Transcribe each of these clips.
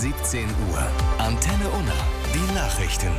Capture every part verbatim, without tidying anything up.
siebzehn Uhr. Antenne Unna. Die Nachrichten.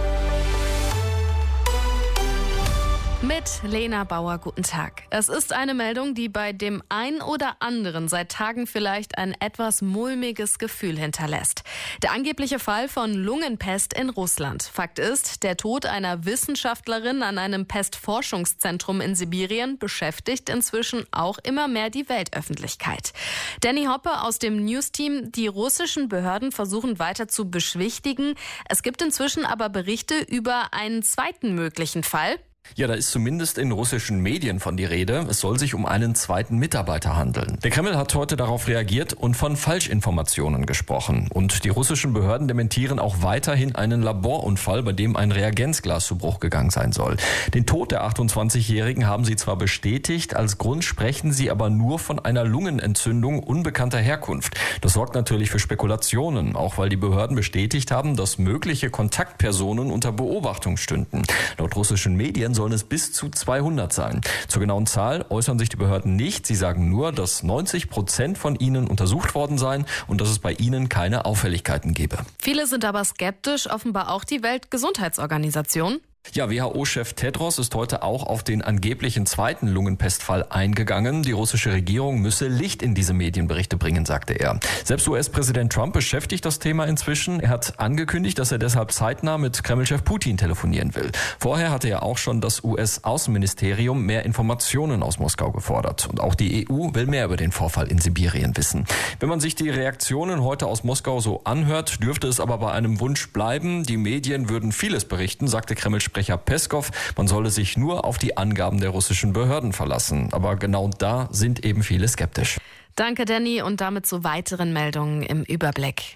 Mit Lena Bauer, guten Tag. Es ist eine Meldung, die bei dem einen oder anderen seit Tagen vielleicht ein etwas mulmiges Gefühl hinterlässt. Der angebliche Fall von Lungenpest in Russland. Fakt ist, der Tod einer Wissenschaftlerin an einem Pestforschungszentrum in Sibirien beschäftigt inzwischen auch immer mehr die Weltöffentlichkeit. Danny Hoppe aus dem News-Team. Die russischen Behörden versuchen weiter zu beschwichtigen. Es gibt inzwischen aber Berichte über einen zweiten möglichen Fall. Ja, da ist zumindest in russischen Medien von die Rede. Es soll sich um einen zweiten Mitarbeiter handeln. Der Kreml hat heute darauf reagiert und von Falschinformationen gesprochen. Und die russischen Behörden dementieren auch weiterhin einen Laborunfall, bei dem ein Reagenzglas zu Bruch gegangen sein soll. Den Tod der achtundzwanzigjährigen haben sie zwar bestätigt, als Grund sprechen sie aber nur von einer Lungenentzündung unbekannter Herkunft. Das sorgt natürlich für Spekulationen, auch weil die Behörden bestätigt haben, dass mögliche Kontaktpersonen unter Beobachtung stünden. Laut russischen Medien sollen es bis zu zweihundert sein. Zur genauen Zahl äußern sich die Behörden nicht. Sie sagen nur, dass neunzig Prozent von ihnen untersucht worden seien und dass es bei ihnen keine Auffälligkeiten gebe. Viele sind aber skeptisch, offenbar auch die Weltgesundheitsorganisation. Ja, W H O-Chef Tedros ist heute auch auf den angeblichen zweiten Lungenpestfall eingegangen. Die russische Regierung müsse Licht in diese Medienberichte bringen, sagte er. Selbst U S-Präsident Trump beschäftigt das Thema inzwischen. Er hat angekündigt, dass er deshalb zeitnah mit Kremlchef Putin telefonieren will. Vorher hatte er auch schon das U S-Außenministerium mehr Informationen aus Moskau gefordert. Und auch die E U will mehr über den Vorfall in Sibirien wissen. Wenn man sich die Reaktionen heute aus Moskau so anhört, dürfte es aber bei einem Wunsch bleiben. Die Medien würden vieles berichten, sagte Kreml-Sprecher Peskov, man solle sich nur auf die Angaben der russischen Behörden verlassen. Aber genau da sind eben viele skeptisch. Danke, Danny, und damit zu weiteren Meldungen im Überblick.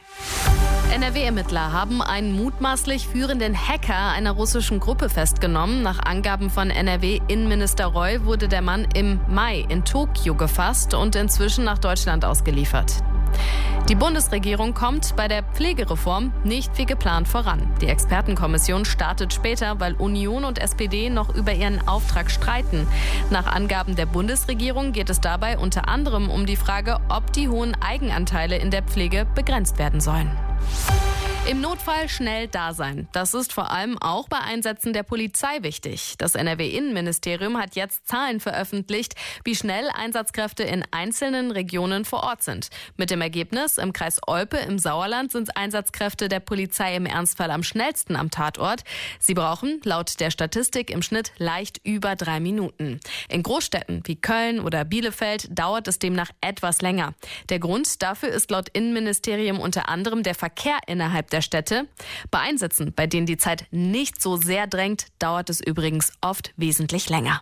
N R W-Ermittler haben einen mutmaßlich führenden Hacker einer russischen Gruppe festgenommen. Nach Angaben von N R W-Innenminister Roy wurde der Mann im Mai in Tokio gefasst und inzwischen nach Deutschland ausgeliefert. Die Bundesregierung kommt bei der Pflegereform nicht wie geplant voran. Die Expertenkommission startet später, weil Union und S P D noch über ihren Auftrag streiten. Nach Angaben der Bundesregierung geht es dabei unter anderem um die Frage, ob die hohen Eigenanteile in der Pflege begrenzt werden sollen. Im Notfall schnell da sein. Das ist vor allem auch bei Einsätzen der Polizei wichtig. Das N R W-Innenministerium hat jetzt Zahlen veröffentlicht, wie schnell Einsatzkräfte in einzelnen Regionen vor Ort sind. Mit dem Ergebnis, im Kreis Olpe im Sauerland sind Einsatzkräfte der Polizei im Ernstfall am schnellsten am Tatort. Sie brauchen laut der Statistik im Schnitt leicht über drei Minuten. In Großstädten wie Köln oder Bielefeld dauert es demnach etwas länger. Der Grund dafür ist laut Innenministerium unter anderem der Verkehr innerhalb der Städte. Bei Einsätzen, bei denen die Zeit nicht so sehr drängt, dauert es übrigens oft wesentlich länger.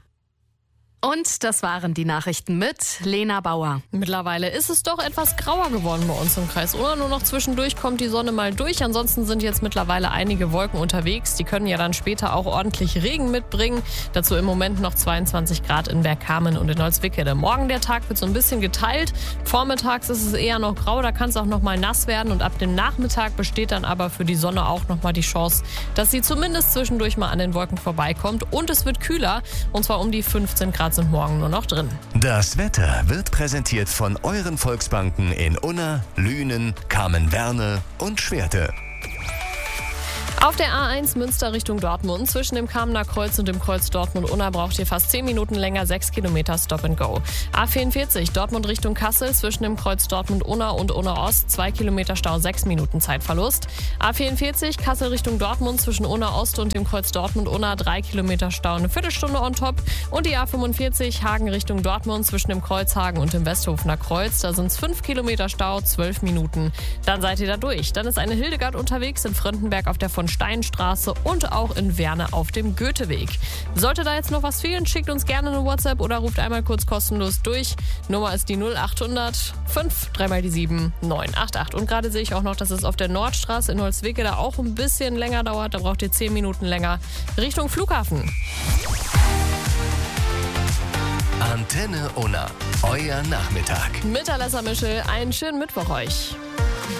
Und das waren die Nachrichten mit Lena Bauer. Mittlerweile ist es doch etwas grauer geworden bei uns im Kreis Unna. Nur noch zwischendurch kommt die Sonne mal durch. Ansonsten sind jetzt mittlerweile einige Wolken unterwegs. Die können ja dann später auch ordentlich Regen mitbringen. Dazu im Moment noch zweiundzwanzig Grad in Bergkamen und in Holzwickede. Morgen der Tag wird so ein bisschen geteilt. Vormittags ist es eher noch grau, da kann es auch noch mal nass werden. Und ab dem Nachmittag besteht dann aber für die Sonne auch noch mal die Chance, dass sie zumindest zwischendurch mal an den Wolken vorbeikommt. Und es wird kühler, und zwar um die fünfzehn Grad sind morgen nur noch drin. Das Wetter wird präsentiert von euren Volksbanken in Unna, Lünen, Kamen-Werne und Schwerte. Auf der A eins Münster Richtung Dortmund zwischen dem Kamener Kreuz und dem Kreuz Dortmund-Unna braucht ihr fast zehn Minuten länger, sechs Kilometer Stop and Go. A vierundvierzig Dortmund Richtung Kassel zwischen dem Kreuz Dortmund-Unna und Unna-Ost, zwei Kilometer Stau, sechs Minuten Zeitverlust. A vierundvierzig Kassel Richtung Dortmund zwischen Unna-Ost und dem Kreuz Dortmund-Unna, drei Kilometer Stau, eine Viertelstunde on top. Und die A fünfundvierzig Hagen Richtung Dortmund zwischen dem Kreuz Hagen und dem Westhofener Kreuz, da sind es fünf Kilometer Stau, zwölf Minuten. Dann seid ihr da durch. Dann ist eine Hildegard unterwegs in Frontenberg auf der von Steinstraße und auch in Werne auf dem Goetheweg. Sollte da jetzt noch was fehlen, schickt uns gerne eine WhatsApp oder ruft einmal kurz kostenlos durch. Nummer ist die null achthundert fünf drei mal die sieben neun acht acht. Und gerade sehe ich auch noch, dass es auf der Nordstraße in Holzwickede auch ein bisschen länger dauert. Da braucht ihr zehn Minuten länger Richtung Flughafen. Antenne Unna, euer Nachmittag. Mit Alessa Mischel, einen schönen Mittwoch euch.